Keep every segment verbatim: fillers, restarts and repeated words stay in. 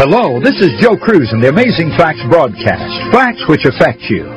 Hello, this is Joe Cruz in the Amazing Facts broadcast, facts which affect you.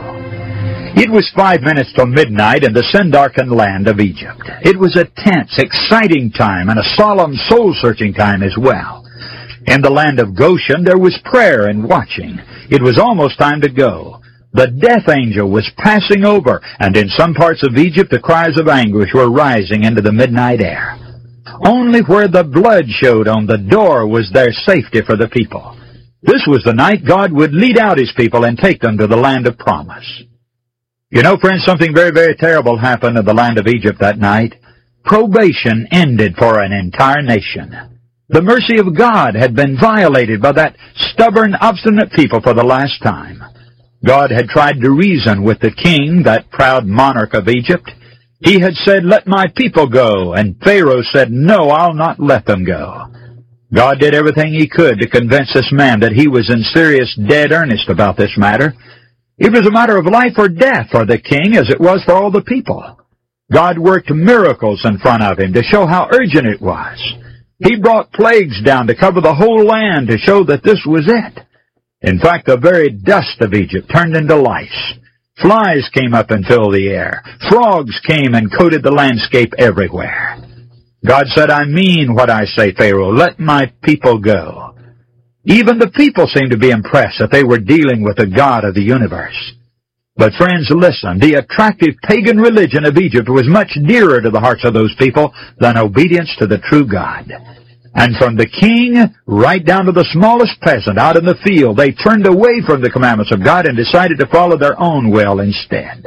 It was five minutes till midnight in the sin-darkened land of Egypt. It was a tense, exciting time and a solemn, soul-searching time as well. In the land of Goshen, there was prayer and watching. It was almost time to go. The death angel was passing over, and in some parts of Egypt, the cries of anguish were rising into the midnight air. Only where the blood showed on the door was there safety for the people. This was the night God would lead out His people and take them to the land of promise. You know, friends, something very, very terrible happened in the land of Egypt that night. Probation ended for an entire nation. The mercy of God had been violated by that stubborn, obstinate people for the last time. God had tried to reason with the king, that proud monarch of Egypt. He had said, "Let my people go," and Pharaoh said, "No, I'll not let them go." God did everything He could to convince this man that he was in serious, dead earnest about this matter. It was a matter of life or death for the king as it was for all the people. God worked miracles in front of him to show how urgent it was. He brought plagues down to cover the whole land to show that this was it. In fact, the very dust of Egypt turned into lice. Flies came up and filled the air. Frogs came and coated the landscape everywhere. God said, "I mean what I say, Pharaoh. Let my people go." Even the people seemed to be impressed that they were dealing with the God of the universe. But friends, listen, the attractive pagan religion of Egypt was much dearer to the hearts of those people than obedience to the true God. And from the king right down to the smallest peasant out in the field, they turned away from the commandments of God and decided to follow their own will instead.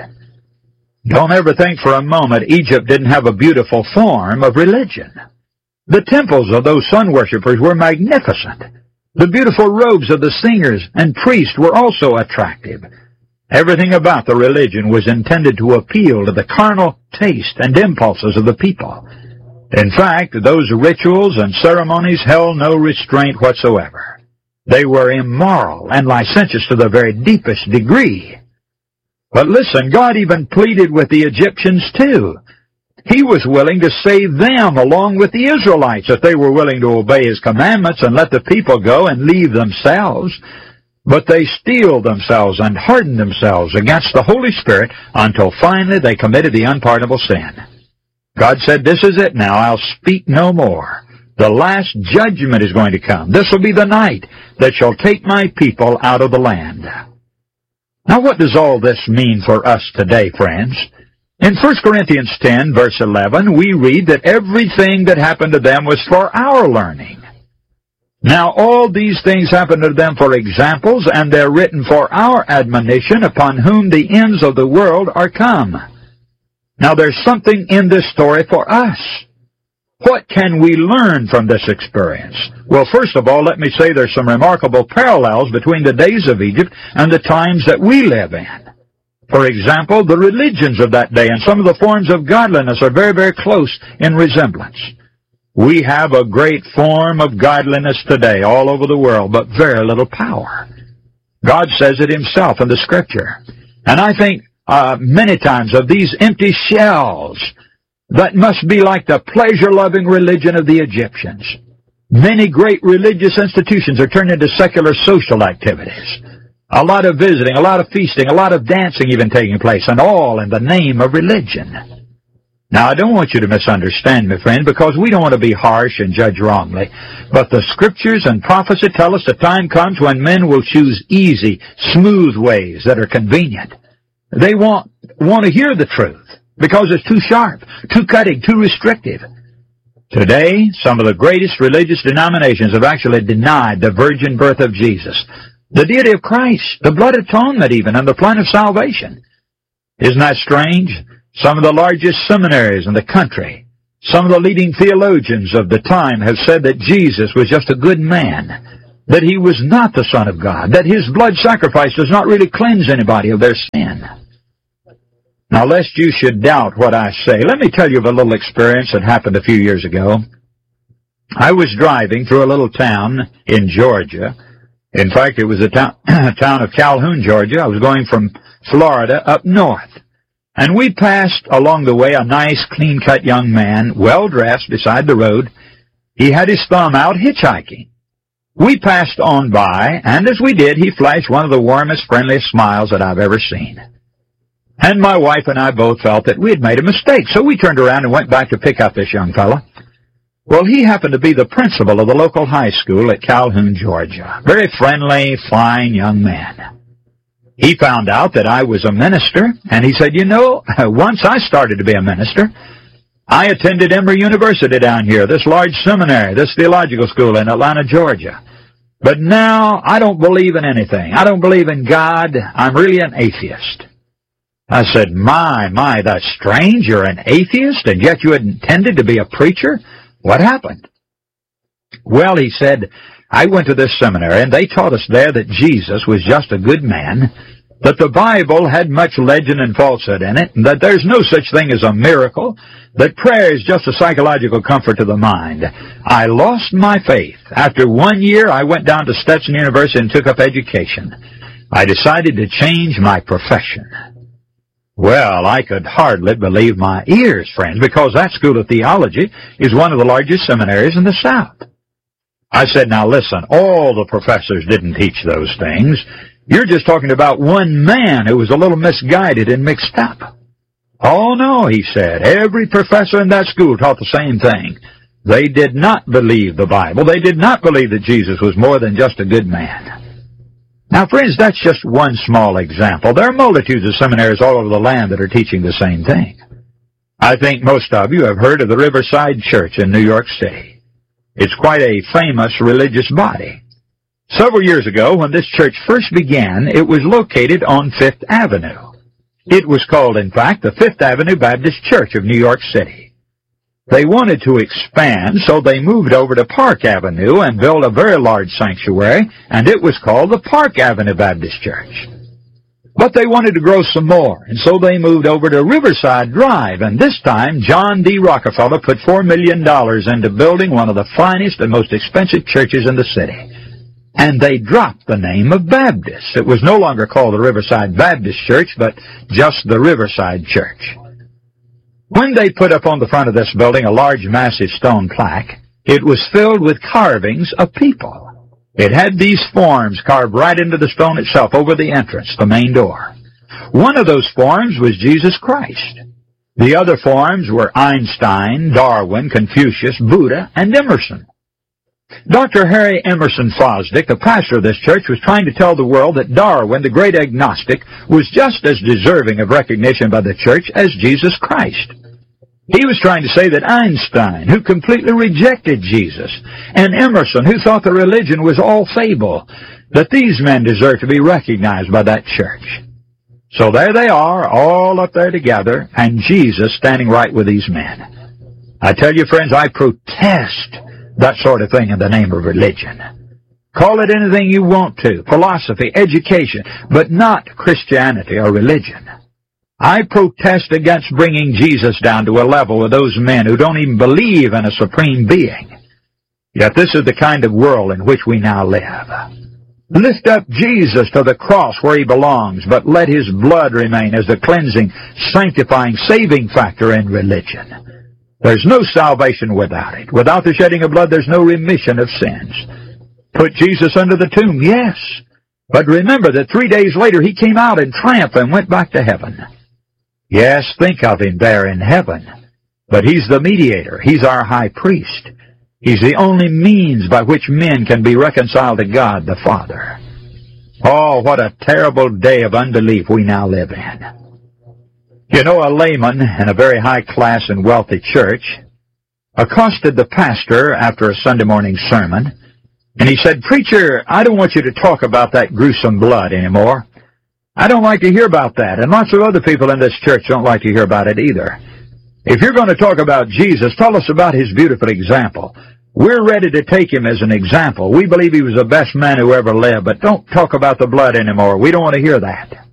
Don't ever think for a moment Egypt didn't have a beautiful form of religion. The temples of those sun worshippers were magnificent. The beautiful robes of the singers and priests were also attractive. Everything about the religion was intended to appeal to the carnal taste and impulses of the people. In fact, those rituals and ceremonies held no restraint whatsoever. They were immoral and licentious to the very deepest degree. But listen, God even pleaded with the Egyptians too. He was willing to save them along with the Israelites if they were willing to obey His commandments and let the people go and leave themselves. But they steeled themselves and hardened themselves against the Holy Spirit until finally they committed the unpardonable sin. God said, "This is it now. I'll speak no more. The last judgment is going to come. This will be the night that shall take my people out of the land." Now, what does all this mean for us today, friends? In First Corinthians ten, verse eleven, we read that everything that happened to them was for our learning. Now, all these things happened to them for examples, and they're written for our admonition, upon whom the ends of the world are come. Now, there's something in this story for us. What can we learn from this experience? Well, first of all, let me say there's some remarkable parallels between the days of Egypt and the times that we live in. For example, the religions of that day and some of the forms of godliness are very, very close in resemblance. We have a great form of godliness today all over the world, but very little power. God says it Himself in the Scripture. And I think Uh, many times of these empty shells that must be like the pleasure-loving religion of the Egyptians. Many great religious institutions are turned into secular social activities. A lot of visiting, a lot of feasting, a lot of dancing even taking place, and all in the name of religion. Now, I don't want you to misunderstand me, friend, because we don't want to be harsh and judge wrongly. But the Scriptures and prophecy tell us the time comes when men will choose easy, smooth ways that are convenient. They want, want to hear the truth because it's too sharp, too cutting, too restrictive. Today, some of the greatest religious denominations have actually denied the virgin birth of Jesus, the deity of Christ, the blood atonement even, and the plan of salvation. Isn't that strange? Some of the largest seminaries in the country, some of the leading theologians of the time have said that Jesus was just a good man, that He was not the Son of God, that His blood sacrifice does not really cleanse anybody of their sin. Now, lest you should doubt what I say, let me tell you of a little experience that happened a few years ago. I was driving through a little town in Georgia. In fact, it was a town, town of Calhoun, Georgia. I was going from Florida up north. And we passed along the way a nice, clean-cut young man, well-dressed, beside the road. He had his thumb out hitchhiking. We passed on by, and as we did, he flashed one of the warmest, friendliest smiles that I've ever seen. And my wife and I both felt that we had made a mistake, so we turned around and went back to pick up this young fellow. Well, he happened to be the principal of the local high school at Calhoun, Georgia. Very friendly, fine young man. He found out that I was a minister, and he said, you know, once I started to be a minister, I attended Emory University down here, this large seminary, this theological school in Atlanta, Georgia. But now I don't believe in anything. I don't believe in God. I'm really an atheist. I said, my, my, that's strange. You're an atheist, and yet you had intended to be a preacher? What happened? Well, he said, I went to this seminary, and they taught us there that Jesus was just a good man, that the Bible had much legend and falsehood in it, and that there's no such thing as a miracle, that prayer is just a psychological comfort to the mind. I lost my faith. After one year, I went down to Stetson University and took up education. I decided to change my profession. Well, I could hardly believe my ears, friends, because that school of theology is one of the largest seminaries in the South. I said, now listen, all the professors didn't teach those things. You're just talking about one man who was a little misguided and mixed up. Oh, no, he said. Every professor in that school taught the same thing. They did not believe the Bible. They did not believe that Jesus was more than just a good man. Now, friends, that's just one small example. There are multitudes of seminaries all over the land that are teaching the same thing. I think most of you have heard of the Riverside Church in New York City. It's quite a famous religious body. Several years ago, when this church first began, it was located on Fifth Avenue. It was called, in fact, the Fifth Avenue Baptist Church of New York City. They wanted to expand, so they moved over to Park Avenue and built a very large sanctuary, and it was called the Park Avenue Baptist Church. But they wanted to grow some more, and so they moved over to Riverside Drive, and this time John D. Rockefeller put four million dollars into building one of the finest and most expensive churches in the city. And they dropped the name of Baptist. It was no longer called the Riverside Baptist Church, but just the Riverside Church. When they put up on the front of this building a large, massive stone plaque, it was filled with carvings of people. It had these forms carved right into the stone itself over the entrance, the main door. One of those forms was Jesus Christ. The other forms were Einstein, Darwin, Confucius, Buddha, and Emerson. Doctor Harry Emerson Fosdick, the pastor of this church, was trying to tell the world that Darwin, the great agnostic, was just as deserving of recognition by the church as Jesus Christ. He was trying to say that Einstein, who completely rejected Jesus, and Emerson, who thought the religion was all fable, that these men deserve to be recognized by that church. So there they are, all up there together, and Jesus standing right with these men. I tell you, friends, I protest that sort of thing in the name of religion. Call it anything you want to, philosophy, education, but not Christianity or religion. I protest against bringing Jesus down to a level with those men who don't even believe in a supreme being. Yet this is the kind of world in which we now live. Lift up Jesus to the cross where he belongs, but let his blood remain as the cleansing, sanctifying, saving factor in religion. There's no salvation without it. Without the shedding of blood, there's no remission of sins. Put Jesus under the tomb, yes. But remember that three days later he came out in triumph and went back to heaven. Yes, think of him there in heaven. But he's the mediator. He's our high priest. He's the only means by which men can be reconciled to God the Father. Oh, what a terrible day of unbelief we now live in. You know, a layman in a very high-class and wealthy church accosted the pastor after a Sunday morning sermon, and he said, "Preacher, I don't want you to talk about that gruesome blood anymore. I don't like to hear about that, and lots of other people in this church don't like to hear about it either. If you're going to talk about Jesus, tell us about his beautiful example. We're ready to take him as an example. We believe he was the best man who ever lived, but don't talk about the blood anymore. We don't want to hear that."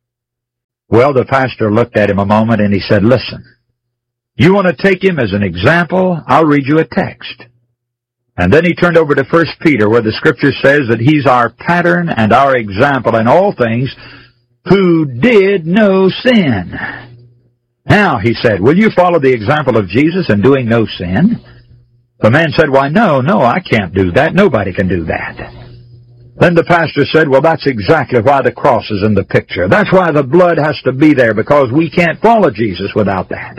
Well, the pastor looked at him a moment and he said, "Listen, you want to take him as an example? I'll read you a text." And then he turned over to First Peter, where the scripture says that he's our pattern and our example in all things, who did no sin. Now, he said, will you follow the example of Jesus in doing no sin? The man said, why, no, no, I can't do that. Nobody can do that. Then the pastor said, well, that's exactly why the cross is in the picture. That's why the blood has to be there, because we can't follow Jesus without that.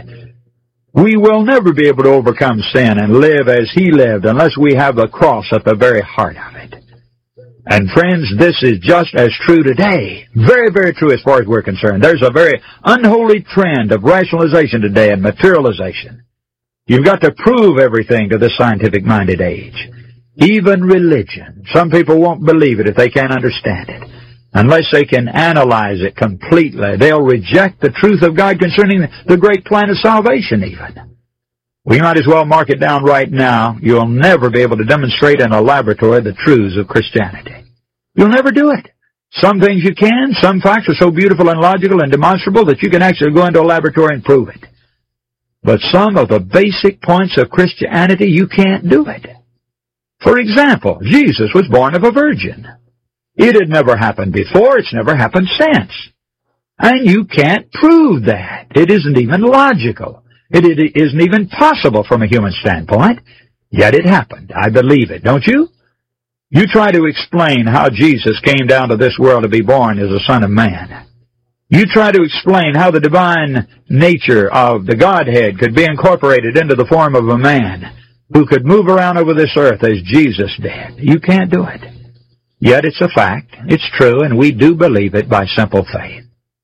We will never be able to overcome sin and live as He lived unless we have the cross at the very heart of it. And friends, this is just as true today. Very, very true as far as we're concerned. There's a very unholy trend of rationalization today and materialization. You've got to prove everything to this scientific-minded age. Even religion. Some people won't believe it if they can't understand it. Unless they can analyze it completely, they'll reject the truth of God concerning the great plan of salvation even. We might as well mark it down right now. You'll never be able to demonstrate in a laboratory the truths of Christianity. You'll never do it. Some things you can. Some facts are so beautiful and logical and demonstrable that you can actually go into a laboratory and prove it. But some of the basic points of Christianity, you can't do it. For example, Jesus was born of a virgin. It had never happened before. It's never happened since. And you can't prove that. It isn't even logical. It, it isn't even possible from a human standpoint. Yet it happened. I believe it, don't you? You try to explain how Jesus came down to this world to be born as a Son of Man. You try to explain how the divine nature of the Godhead could be incorporated into the form of a man who could move around over this earth as Jesus did. You can't do it. Yet it's a fact. It's true, and we do believe it by simple faith.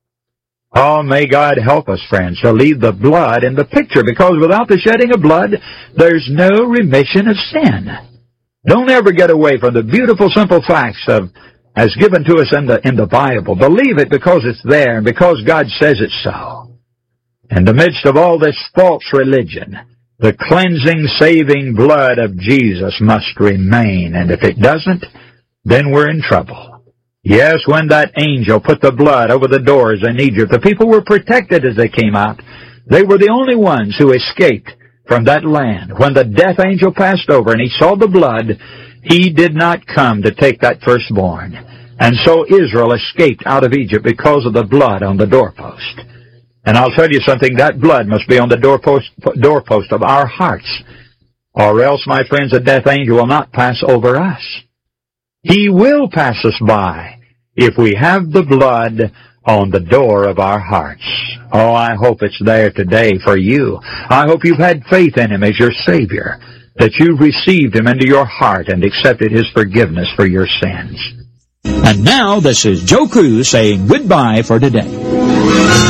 Oh, may God help us, friends, to leave the blood in the picture, because without the shedding of blood, there's no remission of sin. Don't ever get away from the beautiful, simple facts of as given to us in the in the Bible. Believe it because it's there and because God says it so. In the midst of all this false religion, the cleansing, saving blood of Jesus must remain, and if it doesn't, then we're in trouble. Yes, when that angel put the blood over the doors in Egypt, the people were protected as they came out. They were the only ones who escaped from that land. When the death angel passed over and he saw the blood, he did not come to take that firstborn. And so Israel escaped out of Egypt because of the blood on the doorpost. And I'll tell you something, that blood must be on the doorpost, doorpost of our hearts. Or else, my friends, the death angel will not pass over us. He will pass us by if we have the blood on the door of our hearts. Oh, I hope it's there today for you. I hope you've had faith in Him as your Savior, that you've received Him into your heart and accepted His forgiveness for your sins. And now, this is Joe Cruz saying goodbye for today.